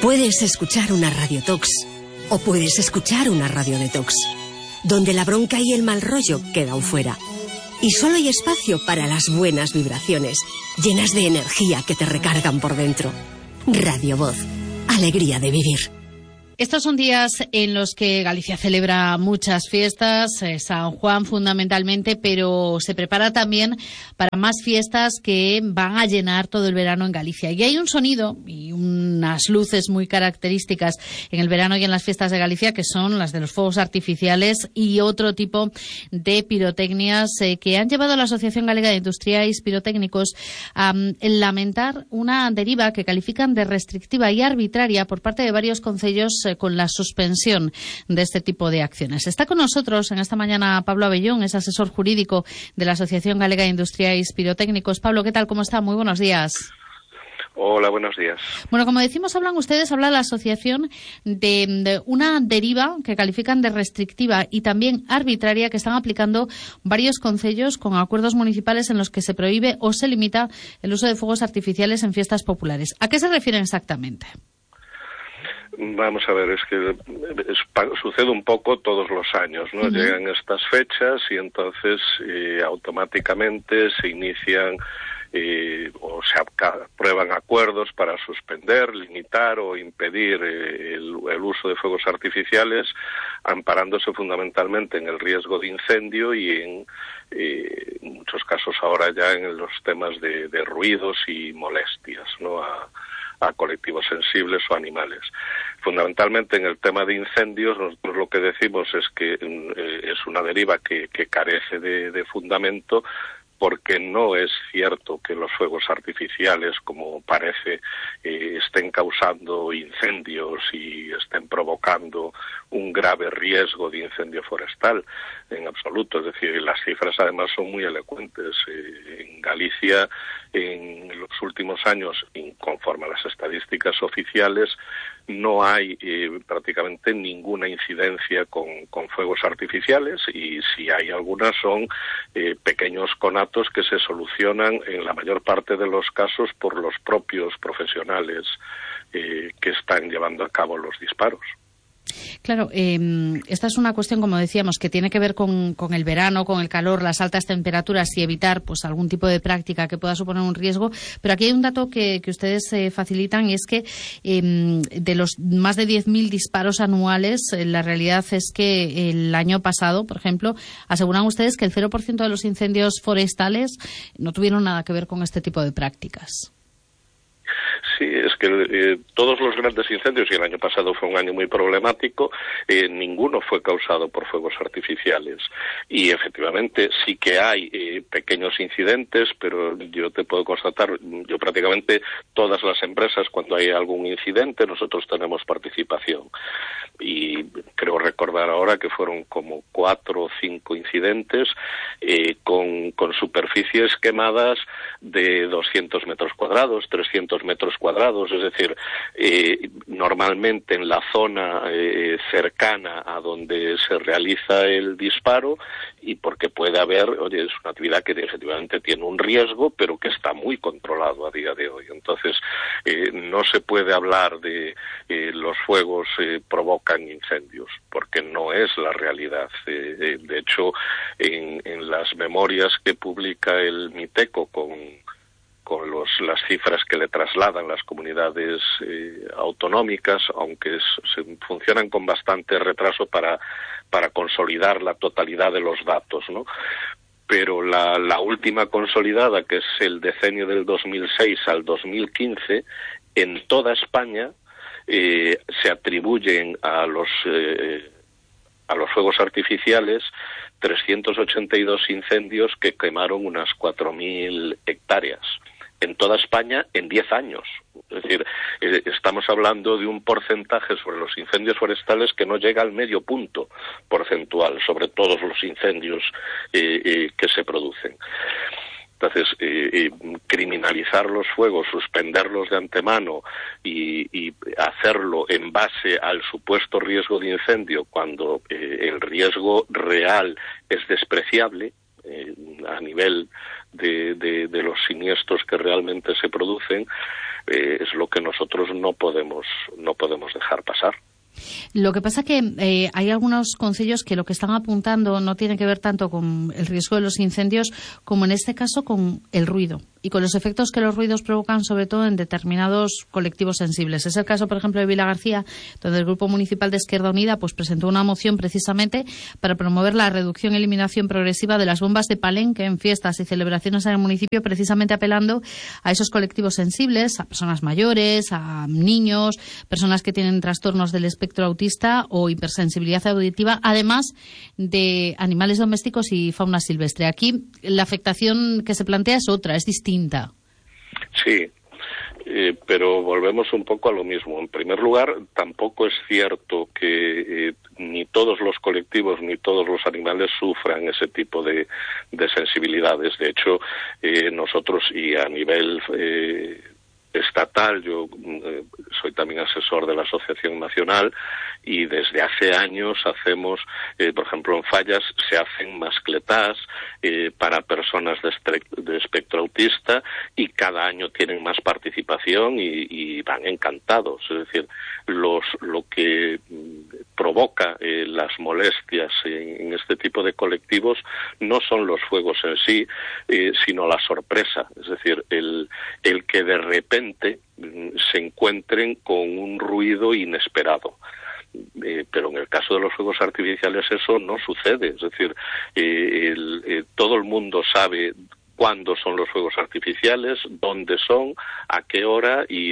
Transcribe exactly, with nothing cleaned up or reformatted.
Puedes escuchar una radiotox o puedes escuchar una radiodetox, donde la bronca y el mal rollo quedan fuera. Y solo hay espacio para las buenas vibraciones, llenas de energía que te recargan por dentro. Radio Voz, alegría de vivir. Estos son días en los que Galicia celebra muchas fiestas, eh, San Juan fundamentalmente, pero se prepara también para más fiestas que van a llenar todo el verano en Galicia. Y hay un sonido y unas luces muy características en el verano y en las fiestas de Galicia, que son las de los fuegos artificiales y otro tipo de pirotecnias eh, que han llevado a la Asociación Galega de Industriais Pirotécnicos a um, lamentar una deriva que califican de restrictiva y arbitraria por parte de varios concellos con la suspensión de este tipo de acciones. Está con nosotros en esta mañana Pablo Abellón, es asesor jurídico de la Asociación Galega de Industriais Pirotécnicos. Pablo, ¿qué tal? ¿Cómo está? Muy buenos días. Hola, buenos días. Bueno, como decimos, hablan ustedes, habla la asociación de, de una deriva que califican de restrictiva y también arbitraria que están aplicando varios concellos con acuerdos municipales en los que se prohíbe o se limita el uso de fuegos artificiales en fiestas populares. ¿A qué se refieren exactamente? Vamos a ver, es que es, sucede un poco todos los años, ¿no? Uh-huh. Llegan estas fechas y entonces eh, automáticamente se inician eh, o se aprueban acuerdos para suspender, limitar o impedir eh, el, el uso de fuegos artificiales, amparándose fundamentalmente en el riesgo de incendio y en eh, muchos casos ahora ya en los temas de, de ruidos y molestias, ¿no? A, a colectivos sensibles o animales. Fundamentalmente en el tema de incendios, nosotros lo que decimos es que eh, es una deriva que, que carece de, de fundamento, porque no es cierto que los fuegos artificiales, como parece, eh, estén causando incendios y estén provocando un grave riesgo de incendio forestal, en absoluto. Es decir, las cifras además son muy elocuentes. Eh, en Galicia, en los últimos años, conforme a las estadísticas oficiales, no hay eh, prácticamente ninguna incidencia con, con fuegos artificiales, y si hay algunas son eh, pequeños conatos que se solucionan en la mayor parte de los casos por los propios profesionales eh, que están llevando a cabo los disparos. Claro, eh, esta es una cuestión, como decíamos, que tiene que ver con, con el verano, con el calor, las altas temperaturas y evitar pues algún tipo de práctica que pueda suponer un riesgo. Pero aquí hay un dato que, que ustedes eh, facilitan, y es que eh, de los más de diez mil disparos anuales, eh, la realidad es que el año pasado, por ejemplo, aseguran ustedes que el cero por ciento de los incendios forestales no tuvieron nada que ver con este tipo de prácticas. Sí, es que eh, todos los grandes incendios, y el año pasado fue un año muy problemático, eh, ninguno fue causado por fuegos artificiales. Y efectivamente sí que hay eh, pequeños incidentes, pero yo te puedo constatar, yo prácticamente todas las empresas, cuando hay algún incidente, nosotros tenemos participación. Y creo recordar ahora que fueron como cuatro o cinco incidentes eh, con, con superficies quemadas de doscientos metros cuadrados, trescientos metros cuadrados, es decir, eh, normalmente en la zona eh, cercana a donde se realiza el disparo, y porque puede haber, oye, es una actividad que efectivamente tiene un riesgo, pero que está muy controlado a día de hoy. Entonces, eh, no se puede hablar de eh, los fuegos eh, provocan incendios, porque no es la realidad. Eh, de hecho, en, en las memorias que publica el MITECO con con los, las cifras que le trasladan las comunidades eh, autonómicas, aunque es, se funcionan con bastante retraso para, para consolidar la totalidad de los datos, ¿no? Pero la, la última consolidada, que es el decenio del dos mil seis al dos mil quince, en toda España eh, se atribuyen a los eh, a los fuegos artificiales trescientos ochenta y dos incendios que quemaron unas cuatro mil hectáreas en toda España en diez años. Es decir, eh, estamos hablando de un porcentaje sobre los incendios forestales que no llega al medio punto porcentual sobre todos los incendios eh, eh, que se producen. Entonces, eh, eh, criminalizar los fuegos, suspenderlos de antemano y, y hacerlo en base al supuesto riesgo de incendio, cuando eh, el riesgo real es despreciable, eh, a nivel de, de, de los siniestros que realmente se producen, eh, es lo que nosotros no podemos, no podemos dejar pasar. Lo que pasa que eh, hay algunos concellos que lo que están apuntando no tiene que ver tanto con el riesgo de los incendios como en este caso con el ruido y con los efectos que los ruidos provocan sobre todo en determinados colectivos sensibles. Es el caso, por ejemplo, de Vilagarcía, donde el Grupo Municipal de Izquierda Unida pues presentó una moción precisamente para promover la reducción y eliminación progresiva de las bombas de palenque en fiestas y celebraciones en el municipio, precisamente apelando a esos colectivos sensibles, a personas mayores, a niños, personas que tienen trastornos del espectro autista o hipersensibilidad auditiva, además de animales domésticos y fauna silvestre. Aquí la afectación que se plantea es otra, es distinta. Sí, eh, pero volvemos un poco a lo mismo. En primer lugar, tampoco es cierto que eh, ni todos los colectivos ni todos los animales sufran ese tipo de, de sensibilidades. De hecho, eh, nosotros y a nivel eh, estatal, yo eh, soy también asesor de la Asociación Nacional y desde hace años hacemos, eh, por ejemplo, en Fallas se hacen mascletas eh, para personas de, de espectro autista y cada año tienen más participación y, y van encantados. Es decir, los lo que provoca eh, las molestias en, en este tipo de colectivos no son los fuegos en sí, eh, sino la sorpresa. Es decir, el, el que de repente se encuentren con un ruido inesperado. Eh, pero en el caso de los fuegos artificiales eso no sucede. Es decir, eh, el, eh, todo el mundo sabe cuándo son los fuegos artificiales, dónde son, a qué hora y